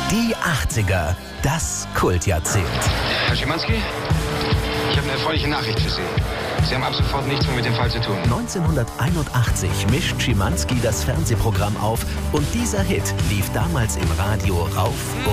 Die 80er, das Kultjahrzehnt. Herr Schimanski, ich habe eine erfreuliche Nachricht für Sie. Sie haben ab sofort nichts mehr mit dem Fall zu tun. 1981 mischt Schimanski das Fernsehprogramm auf und dieser Hit lief damals im Radio rauf